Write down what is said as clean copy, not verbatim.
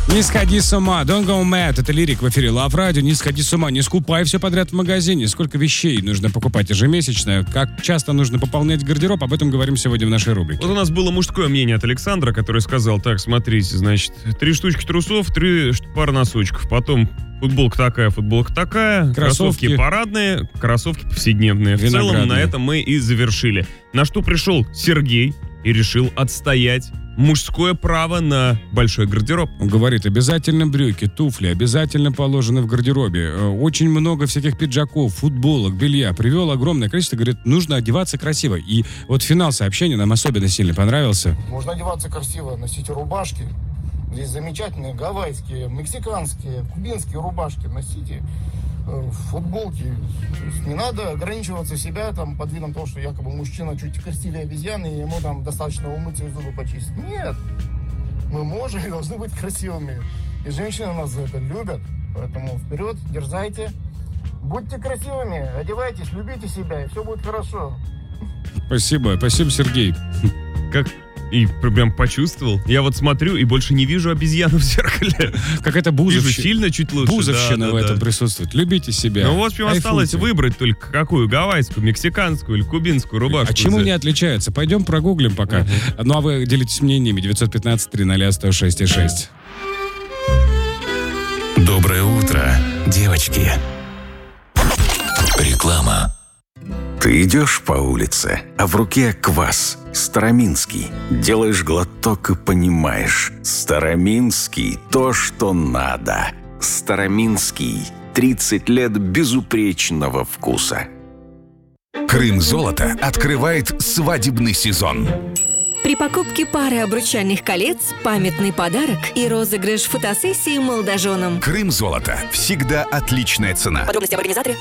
Не сходи с ума, don't go mad. Это Лирик в эфире Love Radio. Не сходи с ума, не скупай все подряд в магазине. Сколько вещей нужно покупать ежемесячно, как часто нужно пополнять гардероб, об этом говорим сегодня в нашей рубрике. Вот у нас было мужское мнение от Александра, который сказал: так, смотрите, значит, 3 штучки трусов, 3 пары носочков, потом футболка такая, кроссовки парадные, кроссовки повседневные. В целом на этом мы и завершили. На что пришел Сергей и решил отстоять мужское право на большой гардероб. Он говорит, обязательно брюки, туфли, обязательно положены в гардеробе. Очень много всяких пиджаков, футболок, белья. Привел огромное количество, говорит, нужно одеваться красиво. И вот финал сообщения нам особенно сильно понравился. Можно одеваться красиво, носите рубашки. Здесь замечательные гавайские, мексиканские, кубинские рубашки. Носите футболки. Не надо ограничиваться себя там под видом того, что якобы мужчина чуть красивее обезьяны, и ему там достаточно умыться и зубы почистить. Нет! Мы можем и должны быть красивыми. И женщины нас за это любят. Поэтому вперед, дерзайте. Будьте красивыми, одевайтесь, любите себя, и все будет хорошо. Спасибо, Сергей. Как... И прям почувствовал. Я вот смотрю и больше не вижу обезьяну в зеркале. Какая-то бузовщина. Вижу сильно чуть лучше. Бузовщина в этом присутствует. Любите себя. Ну вот чем осталось выбрать только какую, гавайскую, мексиканскую или кубинскую рубашку. А чем они отличаются? Пойдем прогуглим пока. Ну а вы делитесь мнениями. 915-300-106-6. Доброе утро, девочки. Реклама. Ты идешь по улице, а в руке квас Староминский. Делаешь глоток и понимаешь, Староминский – то, что надо. Староминский – 30 лет безупречного вкуса. Крым-золото открывает свадебный сезон. При покупке пары обручальных колец, памятный подарок и розыгрыш фотосессии молодоженам. Крым-золото. Всегда отличная цена. Подробности об организаторе